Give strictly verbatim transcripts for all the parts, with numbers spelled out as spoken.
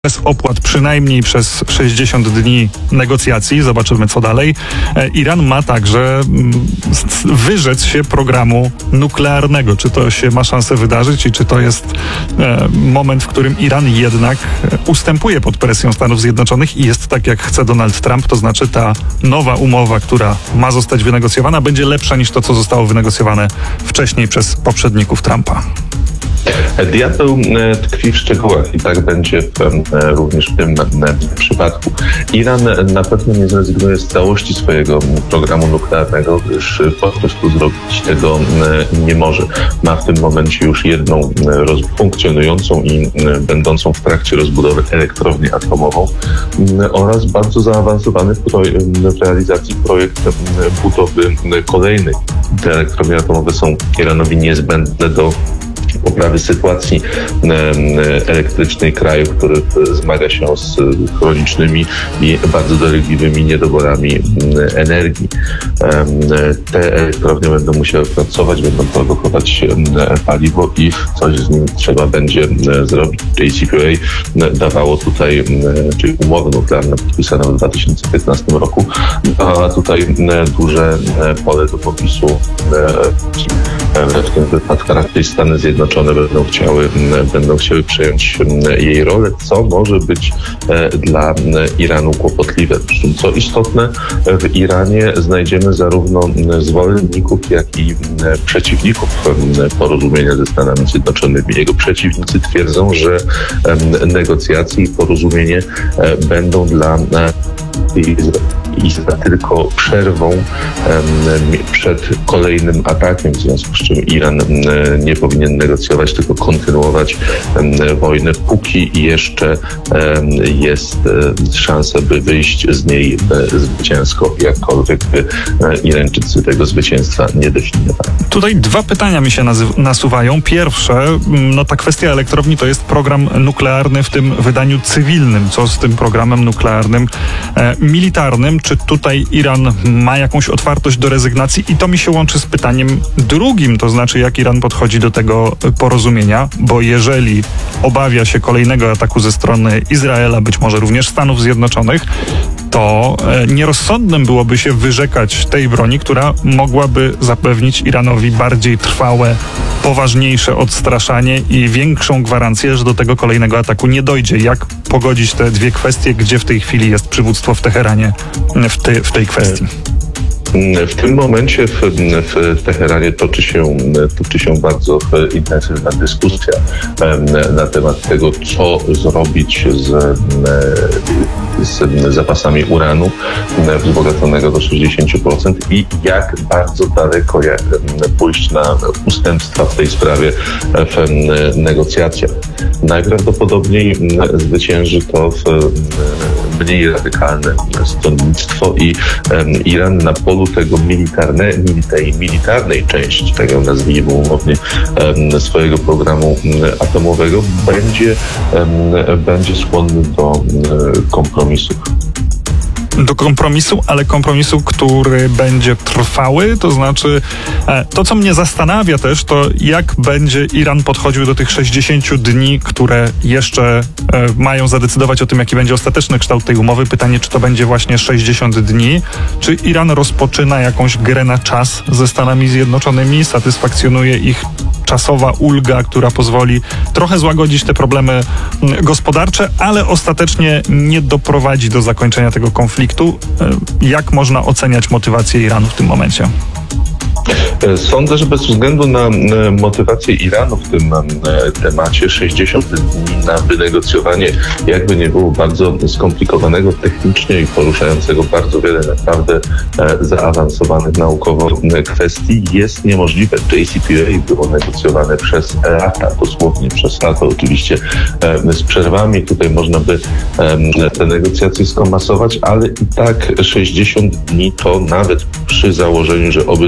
bez opłat przynajmniej przez sześćdziesiąt dni negocjacji. Zobaczymy, co dalej. Iran ma także wyrzec się programu nuklearnego. Czy to się ma szansę wydarzyć i czy to jest moment, w którym Iran jednak ustępuje pod presją Stanów Zjednoczonych i jest tak, jak chce Donald Trump, to znaczy ta nowa umowa, która ma zostać wynegocjowana, będzie lepsza niż to, co zostało wynegocjowane wcześniej przez poprzedników Trumpa. Diabeł tkwi w szczegółach i tak będzie w, również w tym przypadku. Iran na pewno nie zrezygnuje z całości swojego programu nuklearnego, gdyż po prostu zrobić tego nie może. Ma w tym momencie już jedną funkcjonującą i będącą w trakcie rozbudowy elektrownię atomową oraz bardzo zaawansowany w realizacji projekt budowy kolejnej. Te elektrownie atomowe są Iranowi niezbędne do poprawy sytuacji elektrycznej kraju, który zmaga się z chronicznymi i bardzo dolegliwymi niedoborami energii. Te elektrownie będą musiały pracować, będą produkować paliwo i coś z nim trzeba będzie zrobić. J C P O A dawało tutaj, czyli umowę nuklearną podpisaną w dwa tysiące piętnastym roku, dawała tutaj duże pole do popisu. W tym wypadku raczej Stany Zjednoczone będą chciały, będą chciały przejąć jej rolę, co może być dla Iranu kłopotliwe. Co istotne, w Iranie znajdziemy zarówno zwolenników, jak i przeciwników porozumienia ze Stanami Zjednoczonymi. Jego przeciwnicy twierdzą, że negocjacje i porozumienie będą dla Izraela tylko przerwą um, przed kolejnym atakiem, w związku z czym Iran um, nie powinien negocjować, tylko kontynuować um, wojnę, póki jeszcze um, jest um, szansa, by wyjść z niej um, zwycięsko, jakkolwiek by um, Irańczycy tego zwycięstwa nie definiowali. Tutaj dwa pytania mi się nazy- nasuwają. Pierwsze, no ta kwestia elektrowni to jest program nuklearny w tym wydaniu cywilnym. Co z tym programem nuklearnym e, militarnym? Czy tutaj Iran ma jakąś otwartość do rezygnacji? I to mi się łączy z pytaniem drugim, to znaczy jak Iran podchodzi do tego porozumienia, bo jeżeli obawia się kolejnego ataku ze strony Izraela, być może również Stanów Zjednoczonych, to nierozsądnym byłoby się wyrzekać tej broni, która mogłaby zapewnić Iranowi bardziej trwałe, poważniejsze odstraszanie i większą gwarancję, że do tego kolejnego ataku nie dojdzie. Jak pogodzić te dwie kwestie, gdzie w tej chwili jest przywództwo w Teheranie w, ty, w tej kwestii? W tym momencie w, w Teheranie toczy się, toczy się bardzo intensywna dyskusja na temat tego, co zrobić z, z zapasami uranu wzbogaconego do sześćdziesiąt procent i jak bardzo daleko jak pójść na ustępstwa w tej sprawie w negocjacjach. Najprawdopodobniej zwycięży to w mniej radykalne stronnictwo i Iran na polu tego militarne, tej militarnej części, tak ją nazwijmy umownie, swojego programu atomowego będzie, będzie skłonny do kompromisów. Do kompromisu, ale kompromisu, który będzie trwały, to znaczy to, co mnie zastanawia też, to jak będzie Iran podchodził do tych sześćdziesięciu dni, które jeszcze mają zadecydować o tym, jaki będzie ostateczny kształt tej umowy. Pytanie, czy to będzie właśnie sześćdziesiąt dni, czy Iran rozpoczyna jakąś grę na czas ze Stanami Zjednoczonymi, satysfakcjonuje ich czasowa ulga, która pozwoli trochę złagodzić te problemy gospodarcze, ale ostatecznie nie doprowadzi do zakończenia tego konfliktu. Jak można oceniać motywację Iranu w tym momencie? Sądzę, że bez względu na motywację Iranu w tym temacie sześćdziesiąt dni na wynegocjowanie jakby nie było bardzo skomplikowanego technicznie i poruszającego bardzo wiele naprawdę zaawansowanych naukowo kwestii jest niemożliwe. J C P O A było negocjowane przez lata, dosłownie przez lata, oczywiście z przerwami. Tutaj można by te negocjacje skomasować, ale i tak sześćdziesiąt dni to nawet przy założeniu, że obydwie strony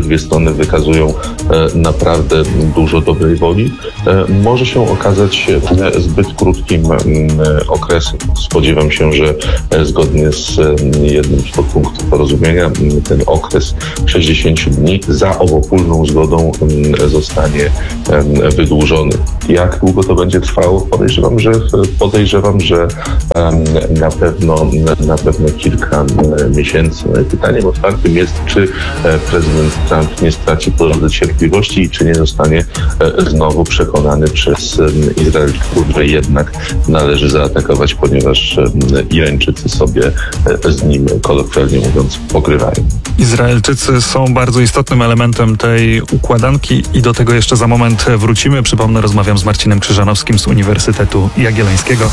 strony wykazują naprawdę dużo dobrej woli, może się okazać zbyt krótkim okresem. Spodziewam się, że zgodnie z jednym z podpunktów porozumienia ten okres sześćdziesięciu dni za obopólną zgodą zostanie wydłużony. Jak długo to będzie trwało? Podejrzewam, że podejrzewam, że na pewno na pewno kilka miesięcy. No i pytaniem otwartym jest, czy prezydent Trump nie straci po drodze cierpliwości i czy nie zostanie znowu przekonany przez Izraelczyków, że jednak należy zaatakować, ponieważ Irańczycy sobie z nim, kolokwialnie mówiąc, pogrywają. Izraelczycy są bardzo istotnym elementem tej układanki i do tego jeszcze za moment wrócimy. Przypomnę, rozmawiam z Marcinem Krzyżanowskim z Uniwersytetu Jagiellońskiego.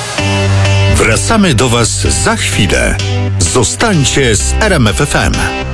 Wracamy do Was za chwilę. Zostańcie z R M F F M.